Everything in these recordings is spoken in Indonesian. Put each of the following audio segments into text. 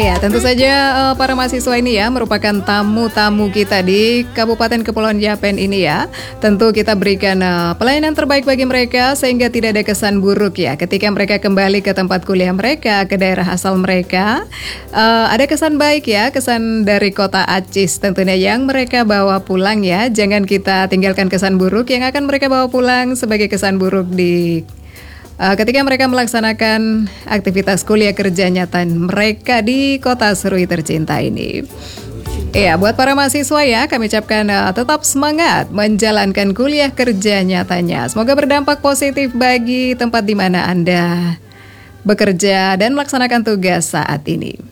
Iya, tentu saja para mahasiswa ini ya merupakan tamu-tamu kita di Kabupaten Kepulauan Yapen ini ya. Tentu kita berikan pelayanan terbaik bagi mereka sehingga tidak ada kesan buruk ya ketika mereka kembali ke tempat kuliah mereka, ke daerah asal mereka. Ada kesan baik ya, kesan dari kota Acis tentunya yang mereka bawa pulang ya. Jangan kita tinggalkan kesan buruk yang akan mereka bawa pulang sebagai kesan buruk di ketika mereka melaksanakan aktivitas kuliah kerja nyata mereka di kota Serui tercinta ini. Iya, buat para mahasiswa ya, kami ucapkan tetap semangat menjalankan kuliah kerja nyatanya. Semoga berdampak positif bagi tempat di mana Anda bekerja dan melaksanakan tugas saat ini.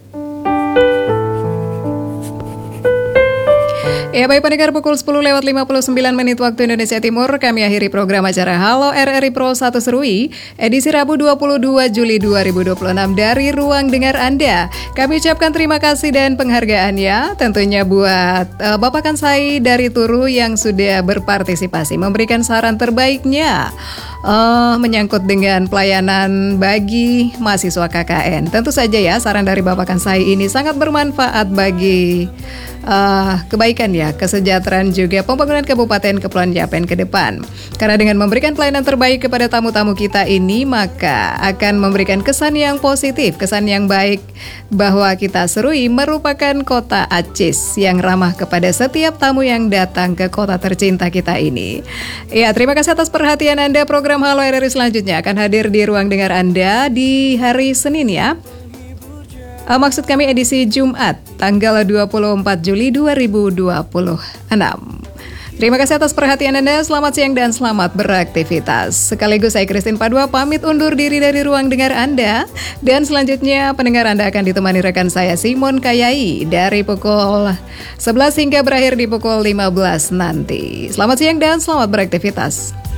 Ya baik pendengar, pukul 10:59 waktu Indonesia Timur, kami akhiri program acara Halo RRI Pro 1 Serui, edisi Rabu 22 Juli 2026 dari Ruang Dengar Anda. Kami ucapkan terima kasih dan penghargaan ya, tentunya buat Bapak Kansai dari Turu yang sudah berpartisipasi, memberikan saran terbaiknya menyangkut dengan pelayanan bagi mahasiswa KKN. Tentu saja ya, saran dari Bapak Kansai ini sangat bermanfaat bagi kebaikan ya, kesejahteraan juga pembangunan Kabupaten Kepulauan Yapen ke depan. Karena dengan memberikan pelayanan terbaik kepada tamu-tamu kita ini, maka akan memberikan kesan yang positif, kesan yang baik bahwa kita Serui merupakan kota Acis yang ramah kepada setiap tamu yang datang ke kota tercinta kita ini. Ya, terima kasih atas perhatian Anda. Program Halo RRI selanjutnya akan hadir di ruang dengar Anda di hari Senin ya. Maksud kami edisi Jumat, tanggal 24 Juli 2026. Terima kasih atas perhatian Anda, selamat siang dan selamat beraktivitas. Sekaligus saya Christine Padua pamit undur diri dari ruang dengar Anda. Dan selanjutnya pendengar Anda akan ditemani rekan saya Simon Kayai dari pukul 11 hingga berakhir di pukul 15 nanti. Selamat siang dan selamat beraktivitas.